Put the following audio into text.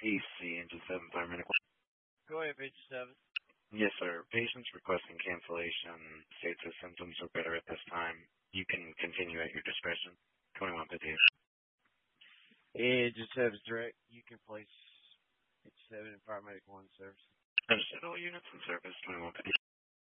AC into 7 paramedic. Go ahead, page 7. Yes, sir. Patients requesting cancellation states the symptoms are better at this time. You can continue at your discretion. 2158. And just have direct. You can place page 7 in paramedic 1 service. Understood. All units in service. 2158.